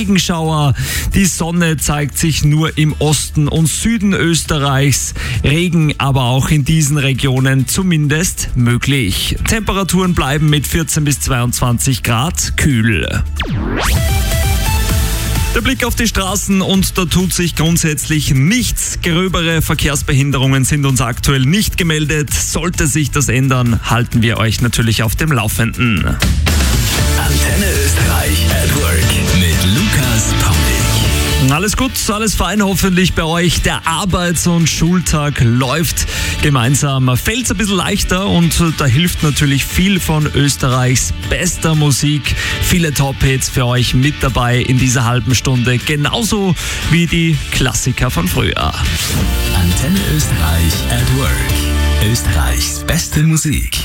Regenschauer. Die Sonne zeigt sich nur im Osten und Süden Österreichs. Regen aber auch in diesen Regionen zumindest möglich. Temperaturen bleiben mit 14 bis 22 Grad kühl. Der Blick auf die Straßen und da tut sich grundsätzlich nichts. Gröbere Verkehrsbehinderungen sind uns aktuell nicht gemeldet. Sollte sich das ändern, halten wir euch natürlich auf dem Laufenden. Antenne Österreich at Work mit Lukas Paulik. Alles gut, alles fein hoffentlich bei euch. Der Arbeits- und Schultag läuft gemeinsam. Fällt es ein bisschen leichter und da hilft natürlich viel von Österreichs bester Musik. Viele Top-Hits für euch mit dabei in dieser halben Stunde. Genauso wie die Klassiker von früher. Antenne Österreich at Work. Österreichs beste Musik.